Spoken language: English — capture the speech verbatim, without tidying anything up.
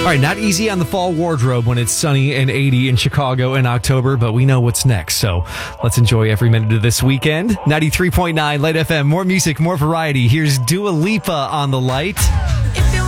right, not easy on the fall wardrobe when it's sunny and eighty in Chicago in October, but we know what's next. So let's enjoy every minute of this weekend. ninety-three point nine Light F M. More music, more variety. Here's Dua Lipa on The Light.